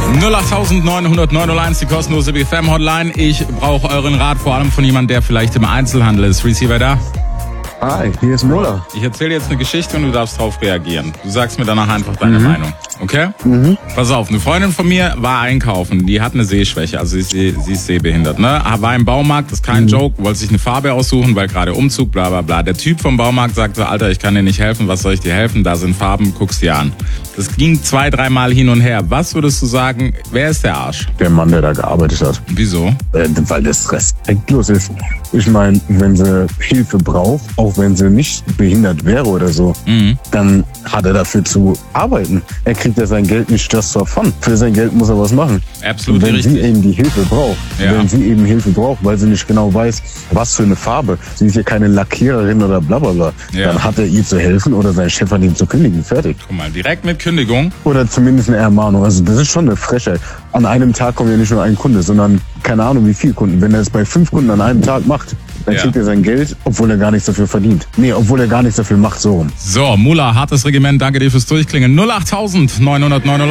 08901, die kostenlose BFM-Hotline. Ich brauche euren Rat, vor allem von jemandem, der vielleicht im Einzelhandel ist. Receiver da? Hi, hier ist Mola. Ich erzähle jetzt eine Geschichte und du darfst darauf reagieren. Du sagst mir danach einfach deine Meinung, okay? Pass auf, eine Freundin von mir war einkaufen, die hat eine Sehschwäche, also sie ist sehbehindert, ne? War im Baumarkt, das ist kein Joke, wollte sich eine Farbe aussuchen, weil gerade Umzug, bla bla bla. Der Typ vom Baumarkt sagte, Alter, ich kann dir nicht helfen, was soll ich dir helfen? Da sind Farben, guck's dir an. Das ging 2-3 Mal hin und her. Was würdest du sagen, wer ist der Arsch? Der Mann, der da gearbeitet hat. Wieso? Weil das respektlos ist. Ich meine, wenn sie Hilfe braucht, auch wenn sie nicht behindert wäre oder so, dann hat er dafür zu arbeiten. Er kriegt ja sein Geld nicht just for fun. Für sein Geld muss er was machen. Absolut und wenn richtig. sie eben die Hilfe braucht, weil sie nicht genau weiß, was für eine Farbe, sie ist ja keine Lackiererin oder bla bla bla, dann hat er ihr zu helfen oder sein Chef an ihm zu kündigen. Fertig. Guck mal, direkt mit Kündigung. Oder zumindest eine Ermahnung. Also das ist schon eine Frechheit. An einem Tag kommt ja nicht nur ein Kunde, sondern keine Ahnung wie viele Kunden. Wenn er es bei 5 Kunden an einem Tag macht, dann kriegt er sein Geld, obwohl er gar nichts dafür verdient. Nee, obwohl er gar nichts dafür macht, so rum. So, Mula, hartes Regiment, danke dir fürs Durchklingen. 08900